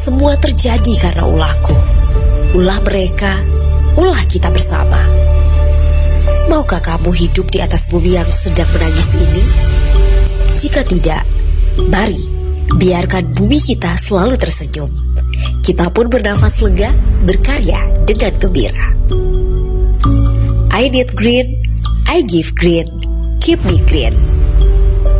Semua terjadi karena ulahku, ulah mereka, ulah kita bersama. Maukah kamu hidup di atas bumi yang sedang menangis ini? Jika tidak, mari biarkan bumi kita selalu tersenyum. Kita pun bernafas lega, berkarya dengan gembira. I need green, I give green, keep me green.